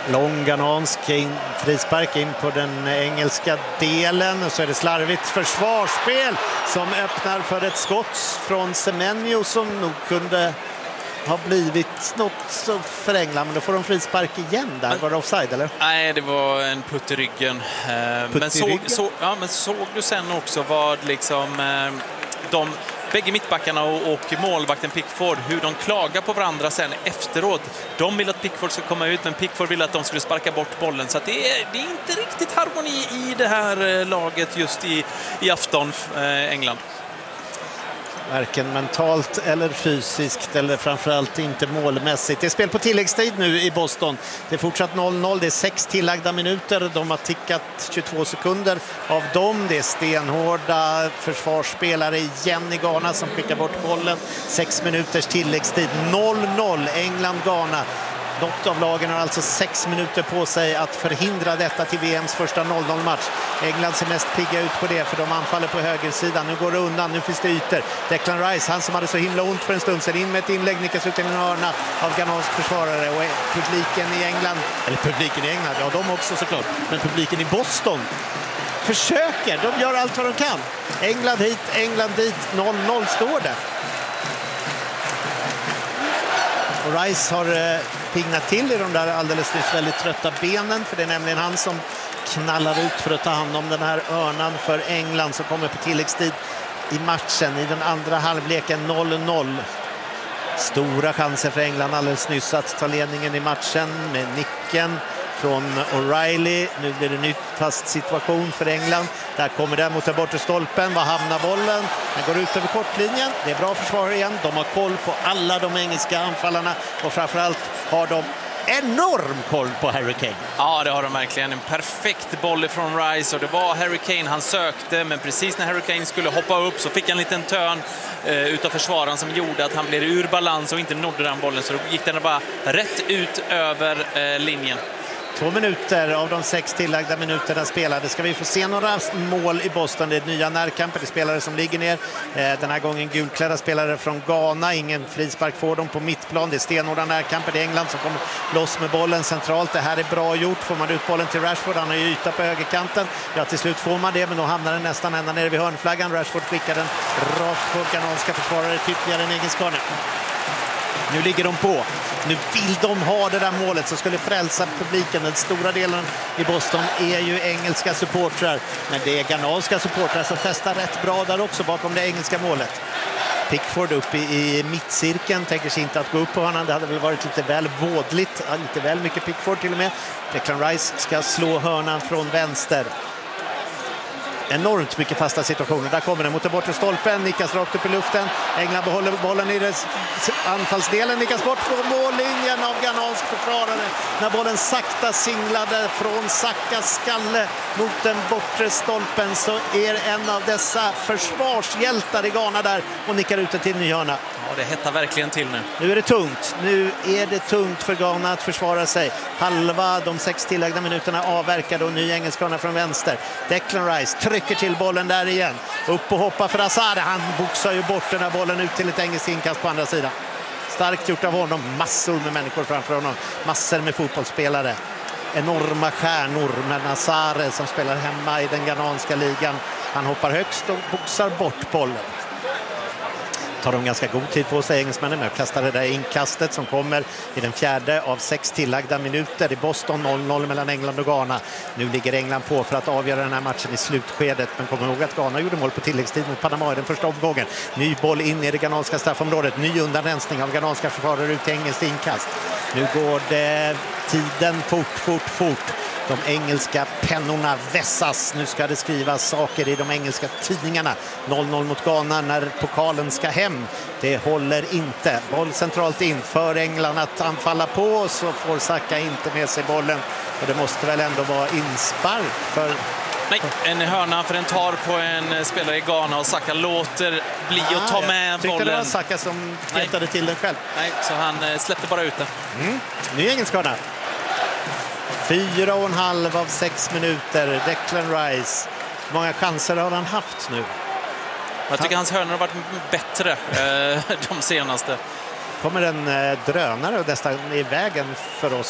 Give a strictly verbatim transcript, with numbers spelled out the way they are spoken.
Lång ghanansk in, frispark in på den engelska delen och så är det slarvigt försvarsspel som öppnar för ett skott från Semenyo som nog kunde ha blivit något för England, men då får de frispark igen där. Var det offside eller? Nej, det var en putt i ryggen. Putt men, i såg, ryggen? Så, ja, men såg du sen också vad liksom de bägge mittbackarna och, och målvakten Pickford, hur de klagar på varandra sen efteråt. De vill att Pickford ska komma ut, men Pickford vill att de skulle sparka bort bollen. Så att det, är, det är inte riktigt harmoni i det här laget just i, i afton, eh, England. Varken mentalt eller fysiskt eller framförallt inte målmässigt. Det är spel på tilläggstid nu i Boston. Det är fortsatt noll noll. Det är sex tillagda minuter. De har tickat tjugotvå sekunder av dem. Det är stenhårda försvarsspelare igen i Ghana som skickar bort bollen. Sex minuters tilläggstid. noll noll England-Ghana. Något av lagen har alltså sex minuter på sig att förhindra detta till V M:s första noll noll-match. England ser mest pigga ut på det för de anfaller på högersidan. Nu går det undan, nu finns det ytor. Declan Rice, han som hade så himla ont för en stund sedan, in med ett inlägg, nickas ut i en hörna av ghanansk försvarare. Och publiken i England, eller publiken i England, ja de också såklart, men publiken i Boston försöker, de gör allt vad de kan. England hit, England dit, noll noll står det. Och Rice har eh, pignat till i de där alldeles nyss väldigt trötta benen, för det är nämligen han som knallar ut för att ta hand om den här örnan för England som kommer på tilläggstid i matchen i den andra halvleken. Noll noll. Stora chanser för England alldeles nyss att ta ledningen i matchen med nicken från O'Reilly. Nu blir det en ny fast situation för England. Där kommer den mot den bortre stolpen. Var hamnar bollen? Den går ut över kortlinjen. Det är bra försvar igen. De har koll på alla de engelska anfallarna och framförallt har de enorm koll på Harry Kane. Ja, det har de verkligen. En perfekt boll från Rice och det var Harry Kane han sökte, men precis när Harry Kane skulle hoppa upp så fick han en liten törn eh, utav försvararen som gjorde att han blev ur balans och inte nådde den bollen, så då gick den bara rätt ut över eh, linjen. Två minuter av de sex tillagda minuterna spelade. Ska vi få se några mål i Boston? Det är nya närkamper, det är spelare som ligger ner. Den här gången gulklädda spelare från Ghana. Ingen frispark får dem på mittplan. Det är stenhårda närkamper. Det är England som kommer loss med bollen centralt. Det här är bra gjort. Får man ut bollen till Rashford, han har ju yta på högerkanten. Ja, till slut får man det, men då hamnar den nästan ända nere vid hörnflaggan. Rashford skickar den rakt på ghananska försvarare till ytterligare en egen skada. Nu ligger de på. Nu vill de ha det där målet som skulle frälsa publiken. Den stora delen i Boston är ju engelska supportrar. Men det är ghananska supportrar som festar rätt bra där också bakom det engelska målet. Pickford upp i, i mittcirkeln. Tänker sig inte att gå upp på honom. Det hade väl varit lite väl vådligt. Lite väl mycket Pickford till och med. Declan Rice ska slå hörnan från vänster. Enormt mycket fasta situationer. Där kommer den mot den bortre stolpen. Nickas rakt upp i luften. England behåller bollen i dess anfallsdelen. Nickas bort från mållinjen av ghanansk försvarare. När bollen sakta singlade från Sakas skalle mot den bortre stolpen så är en av dessa försvarshjältar i Ghana där och nickar ut det till ny hörna. Ja, det hettar verkligen till nu. Nu är det tungt. Nu är det tungt för Ghana att försvara sig. Halva de sex tillagda minuterna avverkade och ny engelsk hörna från vänster. Declan Rice trycker till bollen där igen. Upp och hoppa för Hazard. Han boxar ju bort den här bollen ut till ett engelskt inkast på andra sidan. Starkt gjort av honom. Massor med människor framför honom. Massor med fotbollsspelare. Enorma stjärnor. Men Hazard som spelar hemma i den ghananska ligan. Han hoppar högst och boxar bort bollen. Tar de ganska god tid på sig, engelsmännen, med att kasta det där inkastet som kommer i den fjärde av sex tillagda minuter i Boston. Noll noll mellan England och Ghana. Nu ligger England på för att avgöra den här matchen i slutskedet, men kommer ihåg att Ghana gjorde mål på tilläggstid mot Panama i den första omgången. Ny boll in i det ghananska straffområdet. Ny undanrensning av ghananska försvarare ut till engelskt inkast. Nu går det tiden fort, fort, fort. De engelska pennorna vässas. Nu ska det skrivas saker i de engelska tidningarna. noll noll mot Ghana när pokalen ska hem. Det håller inte. Boll centralt in för England att anfalla på, så får Saka inte med sig bollen. Och det måste väl ändå vara inspark för... Nej, en hörna för en tar på en spelare i Ghana och Saka låter bli att ta med bollen. Tyckte det var Saka som petade till den själv. Nej, så han släppte bara ut den. Mm. Ny engelsk hörna. Fyra och en halv av sex minuter. Declan Rice. Hur många chanser har han haft nu? Jag tycker hans hörnor har varit bättre eh, de senaste. Kommer en eh, drönare och nästan i vägen för oss